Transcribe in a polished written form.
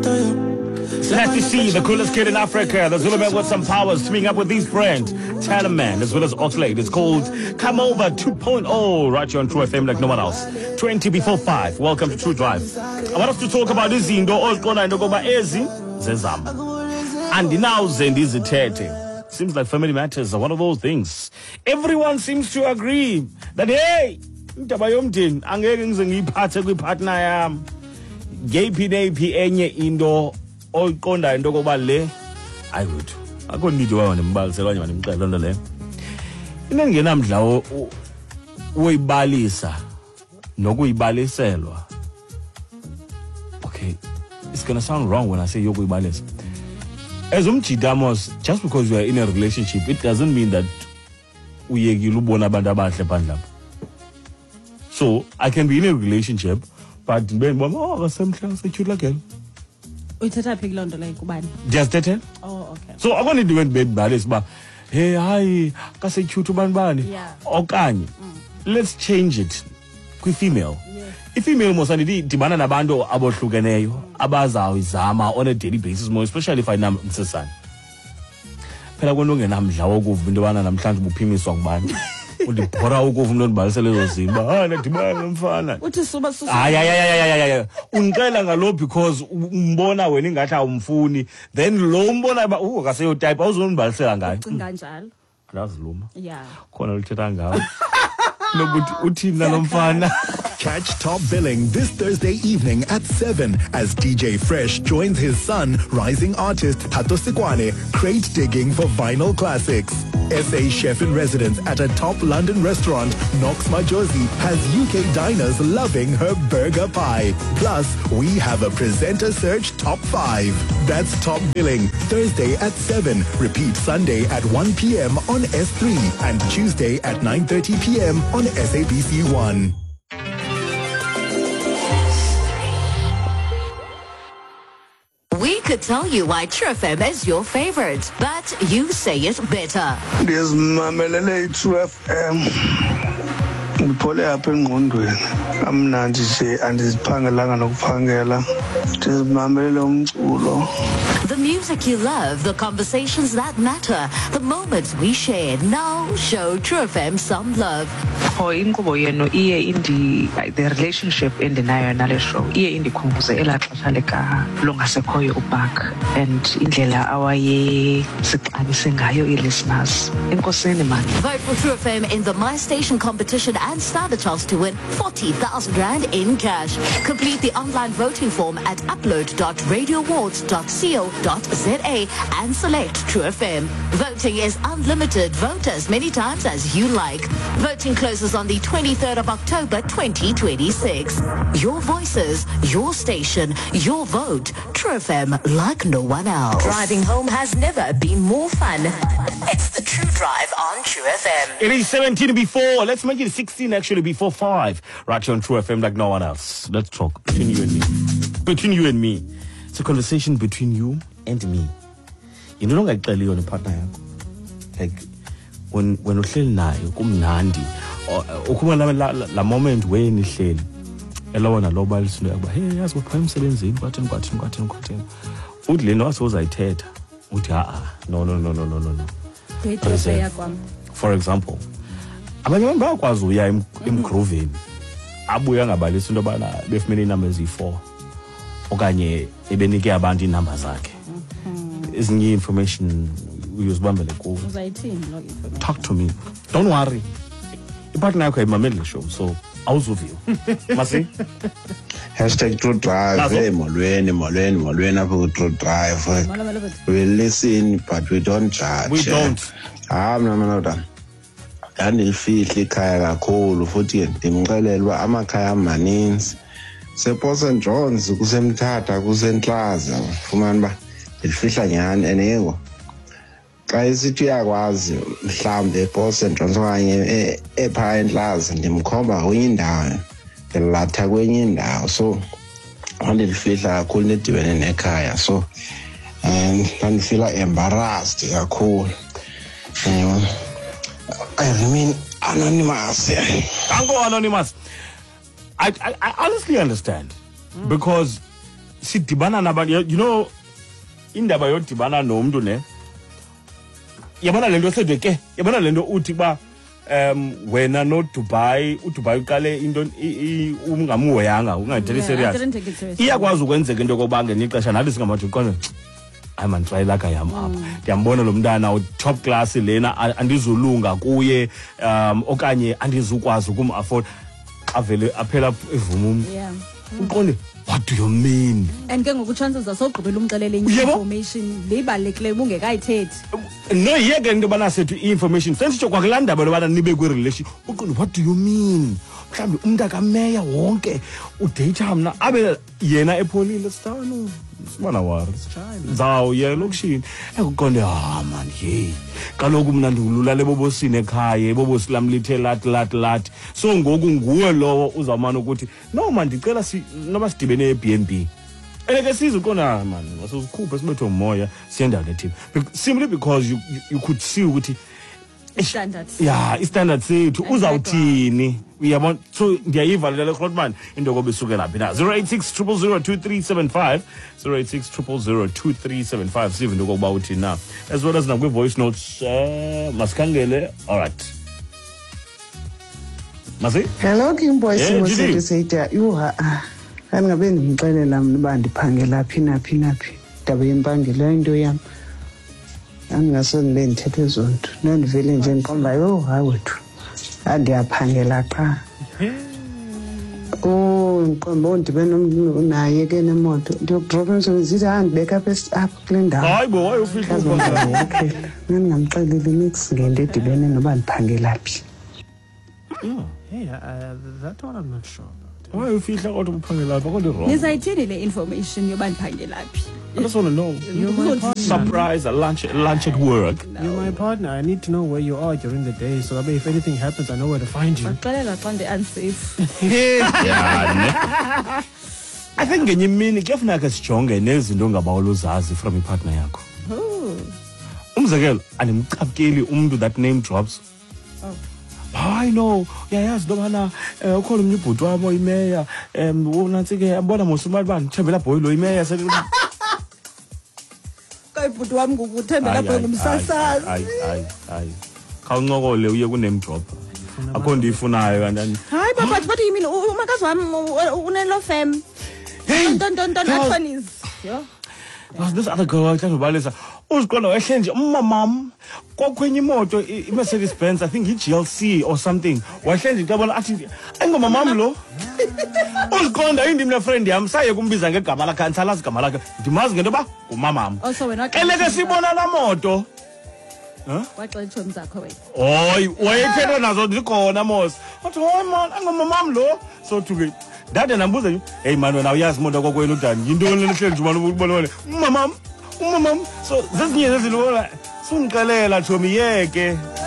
Nice to see the coolest kid in Africa. The Zulu man with some powers teaming up with these brands, Talaman as well as Oxlade. It's called Come Over 2.0 right here on True FM like no one else. 20 before 5. Welcome to True Drive. I want us to talk about this indo oqona into koba ezi zezama. Andinawuze ndizithethe. Seems like family matters are one of those things. Everyone seems to agree that hey, indaba yomndeni angeke ngize ngiyiphathe kwipartner yami. Ngeyiphi neyiphi enye into oyiqonda into koba le ayikho akho need wayo nembalisela kanye manimxela lonto le into engenamdla uyibalisa nokuyibaliselwa. Okay, it's gonna sound wrong when I say yokuyibalisa. As umjidamos, just because you are in a relationship, it doesn't mean that uyekile ubona abantu abahle phandle lapha. So I can be in a relationship but ben bom akasemhla secure girl. Uyithatha phi kulonto la kubani? Just that. Oh, okay. So akona into benibhalisa ba hey hayi ka secure ubani bani okanye let's change it kwi female. I-female mosani dibana nabantu abohlukeneyo abazawizama on a daily basis more especially if ayinamsesana. Phela kwento ngenamdla wokuva into bana namhlanje ubuphimiswa ngubani. Udibhora ukuva umuntu onibalisele lezo zimba nadibana nomfana. Uthi suba susa. Hayi. Unicela ngalo because umbona wena ingathi awumfuni then lo umbona akaseyo type awuzonibalisela ngayo. Ucinga njalo. Ngaziluma. Yeah. Khona lithetha ngawo. Nokuthi uthina nomfana. Catch Top Billing this Thursday evening at 7 as DJ Fresh joins his son, rising artist Tato Sikwane, crate digging for vinyl classics. SA chef in residence at a top London restaurant, Knox Majosi, has UK diners loving her burger pie. Plus, we have a presenter search top 5. That's Top Billing, Thursday at 7. Repeat Sunday at 1 p.m. on S3 and Tuesday at 9:30 p.m. on SABC 1. We could tell you why True FM is your favorite, but you say it better. There's Mamelele True FM. Ngiphole apha engqondweni amnandi nje andiziphangelanga nokuphangela ndizimamelele umculo. The music you love, the conversations that matter, the moments we shared. Now show True FM some love. Inkqubo yenu iye like the relationship endinayo nale show iye indikhumbuze elaa xesha lika longasekhoyo uBark and indlela awaye sixabise ngayo i-listeners. Enkosini man. Vote for True FM in the My Station competition and stand a chance to win 40,000 Rand in cash. Complete the online voting form at upload.radioawards.co.za and select True FM. Voting is unlimited. Vote as many times as you like. Voting closes on the 23rd of October 2026. Your voices, your station, your vote. True FM like no one else. Driving home has never been more fun. It's the True Drive on True FM. It is 17 before. Let's make it 16 actually before 5. Right here on True FM like no one else. Let's talk between you and me. Between you and me. It's a conversation between you and me. You know like clearly on a partner. Like when uhleli nayo kumnandi. Ukuma la moment where nihleli. Elona lo balisi lo yaba hey yazi upha emsebenzini kwathini. Uthi lena wasozayithetha. Uthi no. For example, abanye abantu bayakwazi uya emgroveni abuya ngabalisa into bana befumene inamba ezi4 okanye ebenike abantu inamba zakhe. Ezinye information uyuzibambele kuwo. Uzayithini lo information? Talk to me. Don't worry. Ipartner yakho ayimameli show so awuzuviyo. Masi? #True Drive. Hey, molweni apha ku True Drive. We listen but we don't judge. We don't. Mna ndandilifihla ikhaya kakhulu futhi ndimxelela uba amakhaya amaninzi sePort John's kusemthatha kusenhlaza fumana uba ndilifihla nyhani eneko xa isithi uyakwazi mhlawumbi ePort John's okanye ephaya enhlaza ndimkhomba kwenye indawo ndilatha kwenye indawo so ndilifihla kakhulu nedibene nekhaya so ndandifila embarrassed kakhulu. I remain anonymous. I'll go anonymous. I honestly understand because sidibana nabantu, you know, indaba yodibana nomntu ne. Yabona lento sedwe ke, yabona lento uthi ba wena no Dubai uqale into ungamuhoyanga ungatheli serious. Iyakwazi ukwenzeka into yokuba ngenixesha nathi singamathu uqonde hayi man try like ayam apha. Ndiyambona lo mntana u top class lena andizulunga kuye okanye andizukwazi ukum-afford avele aphela evuma uqonde what do you mean? And ke ngoku chances zasogqibela umxelele information leyibalulekileyo ubungekayithethi. No yeke into bana sethu information sensitsho kwakulandaba lobana nibe kwi relation uqonde what do you mean? Mhlawumbe umuntu akameya wonke udate mna abe yena epholile sitano sibona wari zawo yena lokushini ekuqonde man hey kaloku mna ndululale bobosini ekhaya bobosilamlithe lat so ngoku nguwe lowo uzawumana ukuthi no man ndicela noba sidibene eBnB eleke siza uqonda man wasosikhuphe sibethe umoya siyenda le team simply because you could see ukuthi standards. Yeah, standard sethu uzawuthini uyabona so ndiyayivalela Grootman into kobe sukela phi na 086 086 sive into kokuba uthini na as well as nakwi voice notes masikhangele all right masi hello King Boy Simo Seta yuha kangabe ndimxelela mina uba ndiphangela phi ndaba yempangelo into yami angingasonde ndithethe zonto nondivele nje ndiqomba hayi wethu andiyaphangela qha ndiqomba ndibene naye ke nemoto ndiyokudropa emsebenzini andibeka apha kule ndawo hayi bo wayofika okay ngingamxeleli nix ngento edibene noba ndiphangela phi that one I'm not sure about. Why you feel like out of Pangela? Nizayithini le information yoba ndiphangela phi? I just want to know. You're my partner. Surprise, a lunch at work. You're my partner. I need to know where you are during the day so that if anything happens, I know where to find you. Baxelela xa ndi-unsafe. Yeah. I think ngenye imini kuyafuneka sijonge nezinto ongabawela uzazi from ipartner yakho. Umzekelo andimcapukeli umuntu that name drops. I know. Yayazi dobana ukhona umnye ubhuti wami imeya unansi ke abona mosumali bani thembela boy lo imeya Kayibhuti wami ngokuthembela boy ngumsasazi. Hayi. Khawuncokole uye ku name drop. Akho ndiyifunayo kanjani. Hayi baba what do you mean? Umakazi wami unelo fam. Don't that one is. Yo. This other girl ubalisa uziqonda wehle nje umamam kokwenye imoto iMercedes Benz I think iGLC or something wahle nje ngabona athi ayingomamam lo uziqonda indimi ne friend yami saye kumbiza ngegama lakhe ansalazi igama lakhe ndimazi ngento ba ngumamam also wena eleke sibona la moto waxela itshomi zakho wena hoyi wayethetha nazo ndikhona mos athi hoyi man angomamam lo so thuke dade nambuza nje hey man wena uyazi umuntu kokwena udani yintoni lehle nje ubona umamam so zezinye zezinto so ngixelela Thomi yeke